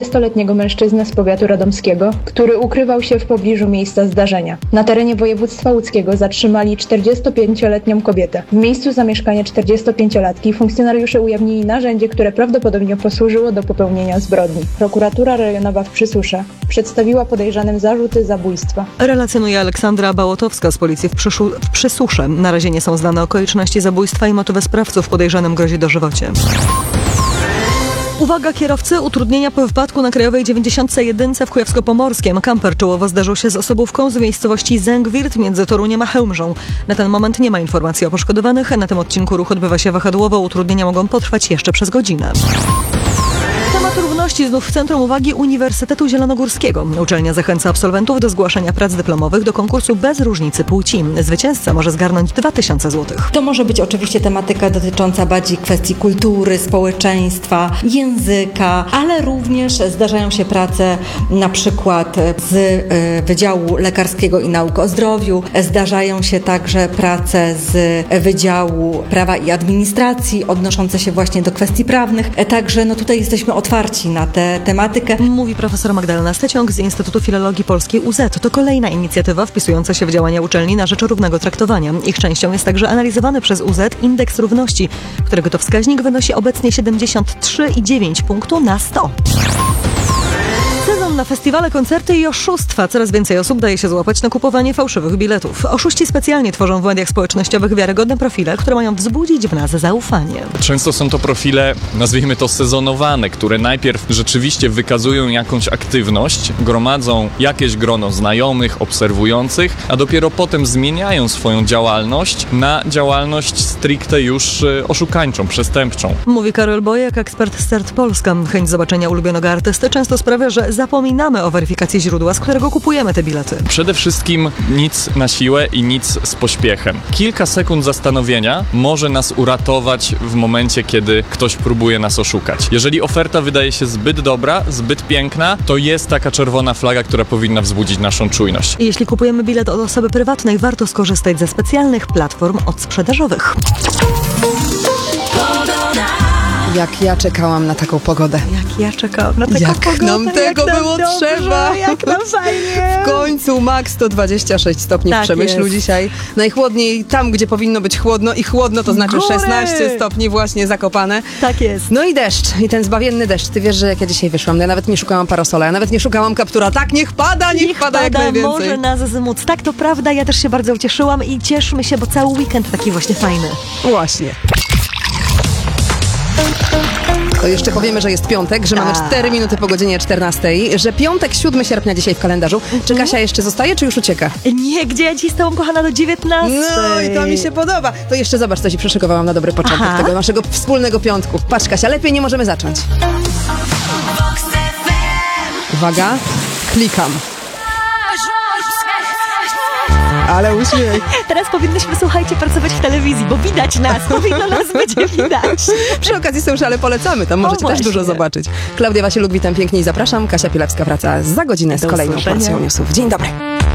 30-letniego mężczyznę z powiatu radomskiego, który ukrywał się w pobliżu miejsca zdarzenia. Na terenie województwa łódzkiego zatrzymali 45-letnią kobietę. W miejscu zamieszkania 45-latki funkcjonariusze ujawnili narzędzie, które prawdopodobnie posłużyło do popełnienia zbrodni. Prokuratura rejonowa w Przysusze przedstawiła podejrzanym zarzuty zabójstwa. Relacjonuje Aleksandra Bałotowska z policji w Przysusze. Na razie nie są znane okoliczności zabójstwa i motywy sprawców. Podejrzanym grozi dożywocie. Uwaga kierowcy, utrudnienia po wypadku na krajowej 91 w Kujawsko-Pomorskiem. Kamper czołowo zdarzył się z osobówką z miejscowości Zęgwirt między Toruniem a Chełmżą. Na ten moment nie ma informacji o poszkodowanych. Na tym odcinku ruch odbywa się wahadłowo. Utrudnienia mogą potrwać jeszcze przez godzinę. Temat równości znów w centrum uwagi Uniwersytetu Zielonogórskiego. Uczelnia zachęca absolwentów do zgłaszania prac dyplomowych do konkursu bez różnicy płci. Zwycięzca może zgarnąć 2000 zł. To może być oczywiście tematyka dotycząca bardziej kwestii kultury, społeczeństwa, języka, ale również zdarzają się prace na przykład z Wydziału Lekarskiego i Nauk o Zdrowiu. Zdarzają się także prace z Wydziału Prawa i Administracji odnoszące się właśnie do kwestii prawnych. Także tutaj jesteśmy otwarci na tę tematykę. Mówi profesor Magdalena Steciąg z Instytutu Filologii Polskiej UZ. To kolejna inicjatywa wpisująca się w działania uczelni na rzecz równego traktowania. Ich częścią jest także analizowany przez UZ indeks równości, którego to wskaźnik wynosi obecnie 73,9 punktu na 100. Sezon na festiwale, koncerty i oszustwa. Coraz więcej osób daje się złapać na kupowanie fałszywych biletów. Oszuści specjalnie tworzą w mediach społecznościowych wiarygodne profile, które mają wzbudzić w nas zaufanie. Często są to profile, nazwijmy to sezonowane, które najpierw rzeczywiście wykazują jakąś aktywność, gromadzą jakieś grono znajomych, obserwujących, a dopiero potem zmieniają swoją działalność na działalność stricte już oszukańczą, przestępczą. Mówi Karol Bojek, ekspert z CERT Polska. Chęć zobaczenia ulubionego artysty często sprawia, że zapominamy o weryfikacji źródła, z którego kupujemy te bilety. Przede wszystkim nic na siłę i nic z pośpiechem. Kilka sekund zastanowienia może nas uratować w momencie, kiedy ktoś próbuje nas oszukać. Jeżeli oferta wydaje się zbyt dobra, zbyt piękna, to jest taka czerwona flaga, która powinna wzbudzić naszą czujność. Jeśli kupujemy bilet od osoby prywatnej, warto skorzystać ze specjalnych platform odsprzedażowych. Jak ja czekałam na taką pogodę. Jak ja czekałam na taką Jak pogodę. nam tego było dobrze, trzeba. Jak nam fajnie. W końcu max 126 stopni Tak w Przemyślu jest. dzisiaj. Najchłodniej tam, gdzie powinno być chłodno i chłodno to znaczy Góry. 16 stopni właśnie Zakopane. Tak jest. No i deszcz. I ten zbawienny deszcz. Ty wiesz, że jak ja dzisiaj wyszłam, ja nawet nie szukałam parasola, ja nawet nie szukałam kaptura. Tak, niech pada jak najwięcej. Może nas zmóc. Tak, to prawda. Ja też się bardzo ucieszyłam i cieszmy się, bo cały weekend taki właśnie fajny. Właśnie. To jeszcze powiemy, że jest piątek, że mamy 4 minuty po godzinie 14, że piątek 7 sierpnia dzisiaj w kalendarzu. Czy Kasia jeszcze zostaje, czy już ucieka? Nie, gdzie ja dziś z tobą, kochana, do 19. No i to mi się podoba. To jeszcze zobacz, co ci przyszykowałam na dobry początek tego naszego wspólnego piątku. Patrz, Kasia, lepiej nie możemy zacząć. Uwaga, klikam. Ale uśmiech. Teraz powinnyśmy, słuchajcie, pracować w telewizji, bo widać nas, powinno nas być widać. Przy okazji są już, ale polecamy, tam możecie też dużo zobaczyć. Klaudia Wasieluk, witam pięknie i zapraszam. Kasia Pilewska wraca za godzinę z kolejną porcją newsów. Dzień dobry.